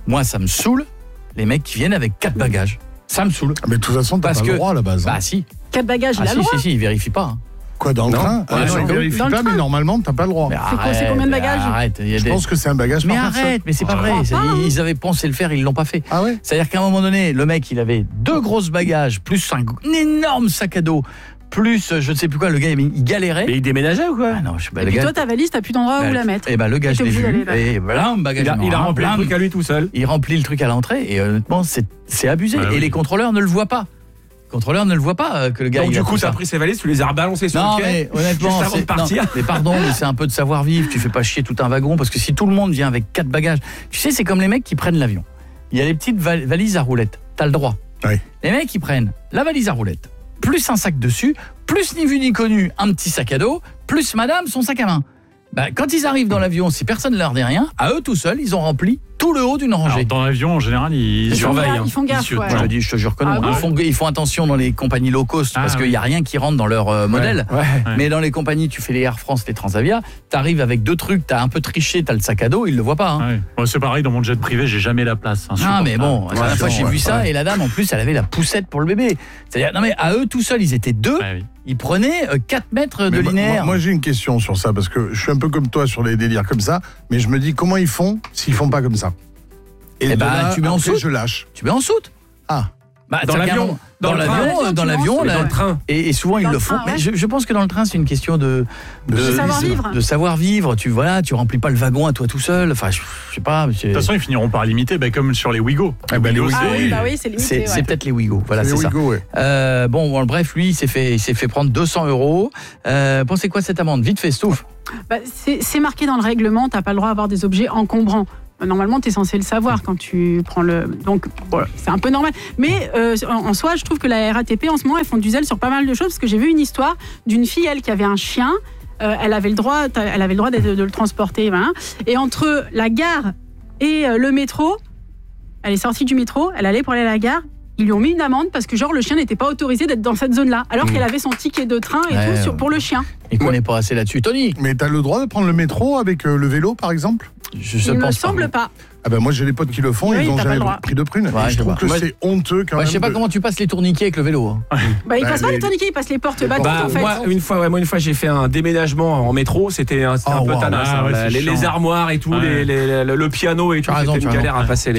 Moi, ça me saoule, les mecs qui viennent avec 4 bagages. Ça me saoule. Mais de toute façon, t'as pas le droit à la base. Bah si. 4 bagages, il a le droit. Si, il vérifie pas. Quoi, dans le train? Ouais, Non, il vérifie dans le pas, train. mais normalement, t'as pas le droit. C'est combien de bagages? Arrête. Je pense que c'est un bagage Mais par personne. arrête, mais c'est pas vrai. Ils avaient pensé le faire, ils l'ont pas fait. Ah ouais? C'est-à-dire qu'à un moment donné, le mec, il avait 2 grosses bagages, plus un énorme sac à dos, plus je ne sais plus quoi, le gars, il galérait. Mais il déménageait ou quoi? Ah non, je sais pas, Et le puis gars. toi, ta valise, t'as plus d'endroit où la mettre. Et ben le gars, je l'ai vu. Et voilà, un bagage. Il a rempli le truc à lui tout seul. Il remplit le truc à l'entrée et honnêtement, c'est abusé. Ah, et oui. les contrôleurs ne le voient pas. Les contrôleurs ne le voient pas que le gars. Donc il du a coup, tout t'as ça. pris ses valises, tu les as rebalancées sur Non, le quai. mais honnêtement, juste avant de partir. mais pardon, mais c'est un peu de savoir-vivre. Tu fais pas chier tout un wagon parce que si tout le monde vient avec 4 bagages, tu sais, c'est comme les mecs qui prennent l'avion. Il y a les petites valises à roulettes. T'as le droit. Oui. Les mecs, ils prennent la valise à roulettes, plus un sac dessus, plus ni vu ni connu un petit sac à dos, plus madame son sac à main. Bah, quand ils arrivent dans l'avion, si personne ne leur dit rien, à eux tout seuls, ils ont rempli tout le haut d'une rangée. Alors, dans l'avion, en général, ils surveillent. Ils font gaffe, ouais. Je te jure que non. Ah bon Ils font attention dans les compagnies low cost parce qu'il n'y a rien qui rentre dans leur modèle. Ouais. Mais dans les compagnies, tu fais les Air France, les Transavia, t'arrives avec 2 trucs, t'as un peu triché, t'as le sac à dos, ils le voient pas. Hein. Ouais. Moi, c'est pareil, dans mon jet privé, j'ai jamais la place. Ah mais bon, la dernière fois j'ai vu ça et la dame en plus elle avait la poussette pour le bébé. C'est-à-dire non mais à eux tout seuls ils étaient 2, ils prenaient 4 mètres de Mais linéaire. Moi j'ai une question sur ça parce que je suis un peu comme toi sur les délires comme ça, mais je me dis comment ils font s'ils font pas comme ça. Et bah, tu mets en soute. Je lâche. Tu mets en soute. Ah. Bah, Dans l'avion. Dans l'avion, Dans le train. et souvent ils Dans le le font. train, Mais ouais. je pense que dans le train c'est une question de savoir-vivre. de savoir-vivre. Tu remplis pas le wagon à toi tout seul. Enfin, je sais pas. De toute façon, ils finiront par limiter, comme sur les Wigo. Ah bah, les Wigo, oui, c'est limité. C'est peut-être les Wigo. Voilà, c'est ça. Wigo, ouais. Bon, bref, lui, il s'est fait prendre 200 €. Pensez quoi de cette amende? Vite fait, Stouff. Bah, c'est marqué dans le règlement, t'as pas le droit d'avoir des objets encombrants. Normalement, tu es censé le savoir quand tu prends le... Donc, voilà, c'est un peu normal. Mais en soi, je trouve que la RATP, en ce moment, elles font du zèle sur pas mal de choses. Parce que j'ai vu une histoire d'une fille, elle, qui avait un chien. Elle avait le droit de le transporter. Voilà. Et entre la gare et le métro, elle est sortie du métro, elle allait pour aller à la gare. Ils lui ont mis une amende parce que genre le chien n'était pas autorisé d'être dans cette zone-là, alors qu'elle avait son ticket de train et tout pour le chien. Il connaît pas assez là-dessus. Tony. Mais t'as le droit de prendre le métro avec le vélo par exemple? Il me semble pas. Ah ben moi j'ai des potes qui le font, Oui, ils ont t'as pas jamais le droit. pris de prune. Ouais, Je trouve que c'est honteux quand même. Je sais pas comment tu passes les tourniquets avec le vélo. Hein. Il passe pas les tourniquets, il passe les portes battantes en fait. Moi une fois j'ai fait un déménagement en métro, c'était un peu tanasse. Les armoires et tout, le piano et tout, c'était une galère à passer.